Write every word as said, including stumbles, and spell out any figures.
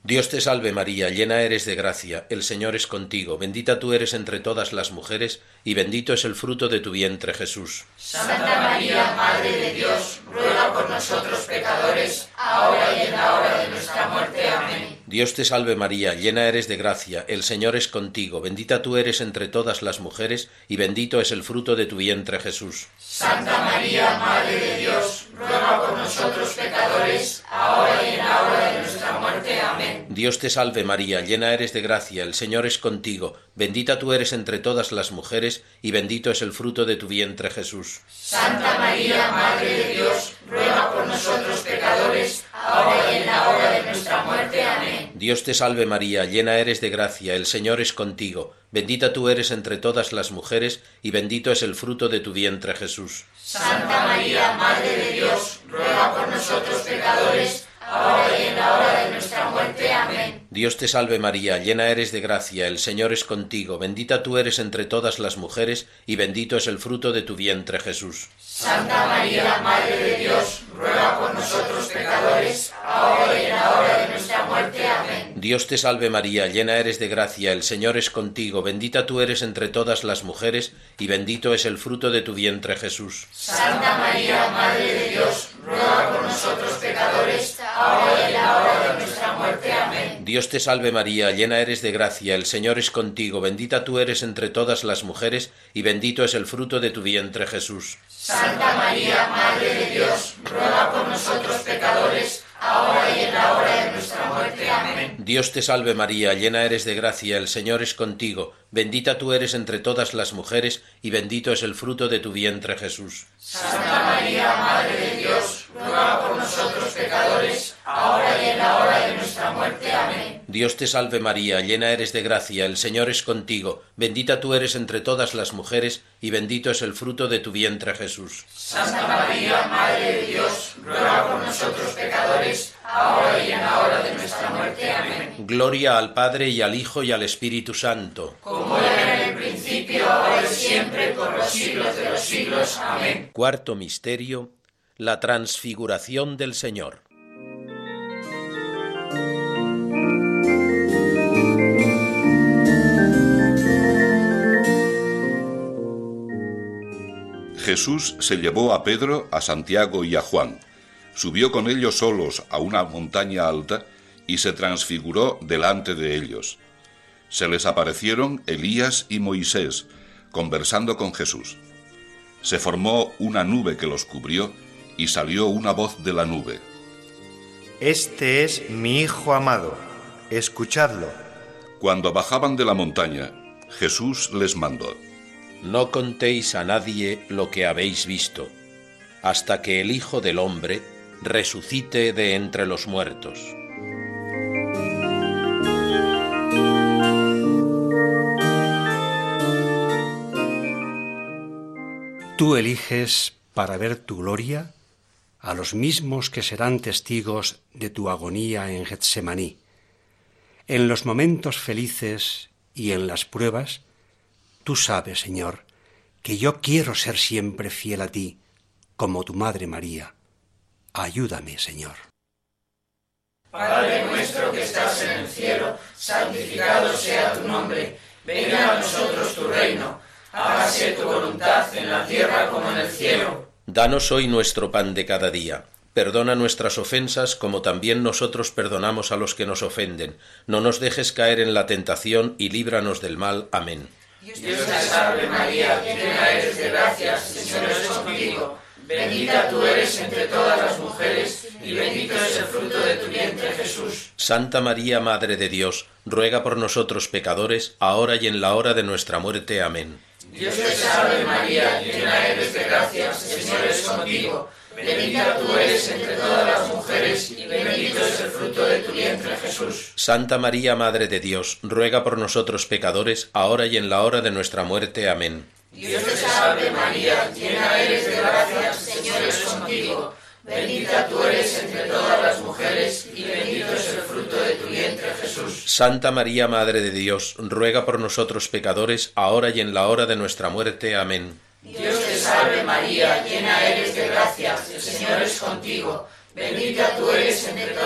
Dios te salve María, llena eres de gracia, el Señor es contigo, bendita tú eres entre todas las mujeres, y bendito es el fruto de tu vientre, Jesús. Santa María, Madre de Dios, ruega por nosotros pecadores, ahora y en la hora de nuestra muerte. Amén. Dios te salve María, llena eres de gracia, el Señor es contigo, bendita tú eres entre todas las mujeres, y bendito es el fruto de tu vientre, Jesús. Santa María, Madre de Dios, ruega por nosotros pecadores, ahora y en la hora de nuestra muerte. Amén. Dios te salve María, llena eres de gracia, el Señor es contigo, bendita tú eres entre todas las mujeres, y bendito es el fruto de tu vientre, Jesús. Santa María, Madre de Dios, ruega por nosotros pecadores, ahora y en la hora de nuestra muerte. Amén. Dios te salve María, llena eres de gracia, el Señor es contigo, bendita tú eres entre todas las mujeres, y bendito es el fruto de tu vientre, Jesús. Santa María, Madre de Dios, ruega por nosotros pecadores, ahora y en la hora de nuestra muerte. Amén. Dios te salve María, llena eres de gracia, el Señor es contigo, bendita tú eres entre todas las mujeres, y bendito es el fruto de tu vientre, Jesús. Santa María, Madre de Dios, ruega por nosotros pecadores, ahora y en la hora de nuestra muerte. Amén. Dios te salve María, llena eres de gracia, el Señor es contigo, bendita tú eres entre todas las mujeres, y bendito es el fruto de tu vientre, Jesús. Santa María, Madre de Dios, ruega por nosotros pecadores, ahora y en la hora de nuestra muerte. Amén. Dios te salve María, llena eres de gracia, el Señor es contigo, bendita tú eres entre todas las mujeres, y bendito es el fruto de tu vientre, Jesús. Santa María, Madre de Dios, ruega por nosotros pecadores, ahora y en la hora de nuestra muerte. Amén. Dios te salve María, llena eres de gracia, el Señor es contigo, bendita tú eres entre todas las mujeres, y bendito es el fruto de tu vientre, Jesús. Santa María, Madre de Dios, ruega por nosotros pecadores, ahora y en la hora de nuestra muerte. Amén. Dios te salve María, llena eres de gracia, el Señor es contigo, bendita tú eres entre todas las mujeres, y bendito es el fruto de tu vientre, Jesús. Santa María, Madre de Dios, ruega por nosotros pecadores, ahora y en la hora de nuestra muerte. Amén. Gloria al Padre y al Hijo y al Espíritu Santo. Como era en el principio, ahora y siempre, por los siglos de los siglos. Amén. Cuarto misterio, la transfiguración del Señor. Jesús se llevó a Pedro, a Santiago y a Juan, subió con ellos solos a una montaña alta y se transfiguró delante de ellos. Se les aparecieron Elías y Moisés, conversando con Jesús. Se formó una nube que los cubrió y salió una voz de la nube. Este es mi Hijo amado, escuchadlo. Cuando bajaban de la montaña, Jesús les mandó: No contéis a nadie lo que habéis visto, hasta que el Hijo del Hombre resucite de entre los muertos. Tú eliges para ver tu gloria a los mismos que serán testigos de tu agonía en Getsemaní. En los momentos felices y en las pruebas, tú sabes, Señor, que yo quiero ser siempre fiel a ti, como tu Madre María. Ayúdame, Señor. Padre nuestro que estás en el cielo, santificado sea tu nombre. Venga a nosotros tu reino. Hágase tu voluntad en la tierra como en el cielo. Danos hoy nuestro pan de cada día. Perdona nuestras ofensas como también nosotros perdonamos a los que nos ofenden. No nos dejes caer en la tentación y líbranos del mal. Amén. Dios te salve María, llena eres de gracia, el Señor es contigo. Bendita tú eres entre todas las mujeres, y bendito es el fruto de tu vientre, Jesús. Santa María, Madre de Dios, ruega por nosotros pecadores, ahora y en la hora de nuestra muerte. Amén. Dios te salve María, llena eres de gracia, el Señor es contigo. Bendita tú eres entre todas las mujeres, y bendito es el fruto de tu vientre, Jesús. Santa María, Madre de Dios, ruega por nosotros pecadores, ahora y en la hora de nuestra muerte. Amén. Dios te salve María, llena eres de gracia, el Señor es contigo. Bendita tú eres entre todas las mujeres, y bendito es el fruto de tu vientre, Jesús. Santa María, Madre de Dios, ruega por nosotros pecadores, ahora y en la hora de nuestra muerte. Amén. Dios te salve María, llena eres de gracia, el Señor es contigo. Bendita tú eres entre